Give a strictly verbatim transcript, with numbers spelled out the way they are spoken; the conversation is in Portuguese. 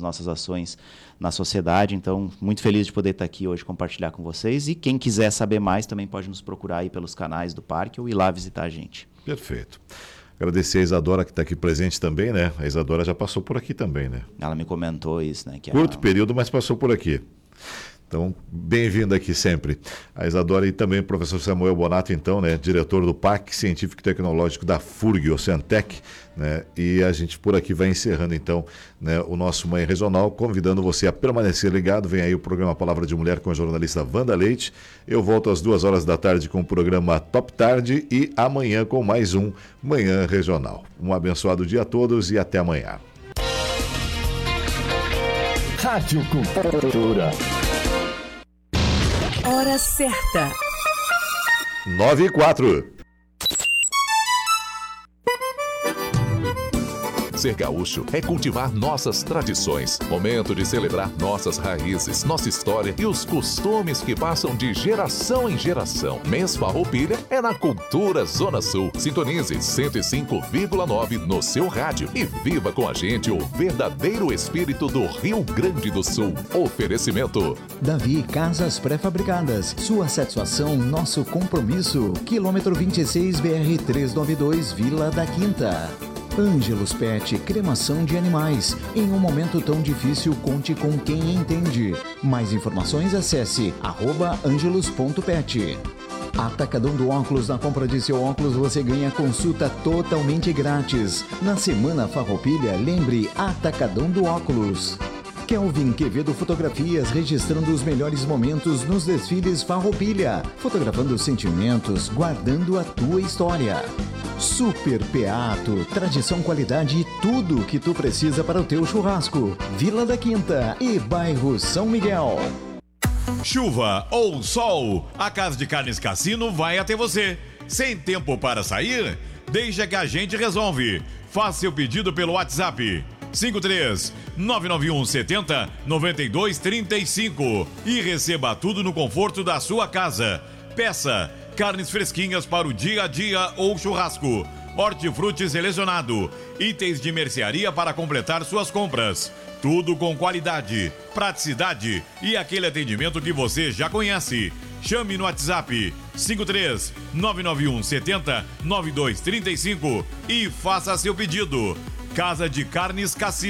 nossas ações na sociedade. Então, muito feliz de poder estar aqui hoje compartilhar com vocês. E quem quiser saber mais também pode nos procurar aí pelos canais do parque ou ir lá visitar a gente. Perfeito. Agradecer a Isadora que está aqui presente também, né? A Isadora já passou por aqui também, né? Ela me comentou isso, né? Que Curto a... período, mas passou por aqui. Então, bem-vinda aqui sempre. A Isadora e também o professor Samuel Bonato, então, né? Diretor do Parque Científico e Tecnológico da FURG, o Centec, né? E a gente por aqui vai encerrando, então, né, o nosso Manhã Regional, convidando você a permanecer ligado. Vem aí o programa Palavra de Mulher com a jornalista Wanda Leite. Eu volto às duas horas da tarde com o programa Top Tarde e amanhã com mais um Manhã Regional. Um abençoado dia a todos e até amanhã. Rádio Cultura. Hora certa. nove e quatro. Ser gaúcho é cultivar nossas tradições. Momento de celebrar nossas raízes, nossa história e os costumes que passam de geração em geração. Mês Farroupilha é na Cultura Zona Sul. Sintonize cento e cinco vírgula nove no seu rádio e viva com a gente o verdadeiro espírito do Rio Grande do Sul. Oferecimento Davi Casas Pré-Fabricadas. Sua satisfação, nosso compromisso. Quilômetro vinte e seis, B R trezentos e noventa e dois, Vila da Quinta. Ângelos Pet, cremação de animais. Em um momento tão difícil, conte com quem entende. Mais informações, acesse arroba angelos ponto pet. Atacadão do Óculos. Na compra de seu óculos, você ganha consulta totalmente grátis. Na Semana Farroupilha, lembre Atacadão do Óculos. Kelvin Quevedo Fotografias, registrando os melhores momentos nos desfiles Farroupilha, fotografando sentimentos, guardando a tua história. Super Peato, tradição, qualidade e tudo que tu precisa para o teu churrasco. Vila da Quinta e bairro São Miguel. Chuva ou sol, a Casa de Carnes Cassino vai até você. Sem tempo para sair? Deixa que a gente resolve. Faça seu pedido pelo WhatsApp cinco três nove nove um sete zero nove dois três cinco e receba tudo no conforto da sua casa. Peça carnes fresquinhas para o dia a dia ou churrasco, hortifruti selecionado, itens de mercearia para completar suas compras. Tudo com qualidade, praticidade e aquele atendimento que você já conhece. Chame no WhatsApp cinco três nove nove um sete zero nove dois três cinco e faça seu pedido. Casa de Carnes Cassino.